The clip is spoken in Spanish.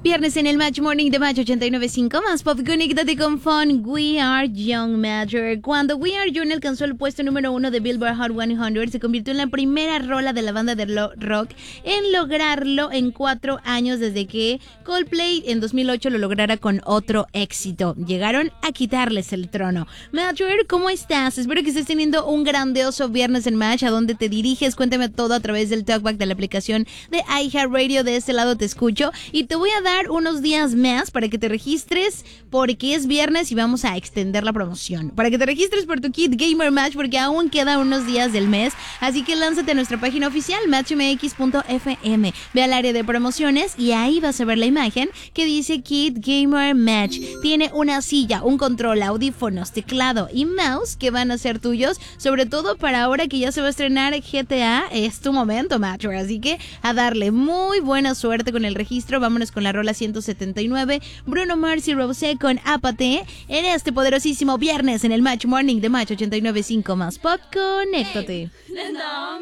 Viernes en el Match Morning de Match 89.5 más pop. Conéctate con Fun. We Are Young Matter. Cuando We Are Young alcanzó el puesto número 1 de Billboard Hot 100, se convirtió en la primera rola de la banda de rock en lograrlo en 4 años desde que Coldplay en 2008 lo lograra con otro éxito. Llegaron a quitarles el trono. Matter, ¿cómo estás? Espero que estés teniendo un grandioso viernes en Match. ¿A dónde te diriges? Cuéntame todo a través del talkback de la aplicación de iHeartRadio. De este lado te escucho y te voy a dar unos días más para que te registres porque es viernes y vamos a extender la promoción. Para que te registres por tu kit Gamer Match porque aún quedan unos días del mes. Así que lánzate a nuestra página oficial matchmx.fm. Ve al área de promociones y ahí vas a ver la imagen que dice Kit Gamer Match. Tiene una silla, un control, audífonos, teclado y mouse que van a ser tuyos. Sobre todo para ahora que ya se va a estrenar GTA. Es tu momento, Matcher. Así que a darle muy buena suerte con el registro. Vámonos con la rola 179. Bruno Mars y Rosé con Ápate en este poderosísimo viernes en el Match Morning de Match 89.5 más pop. Conéctate.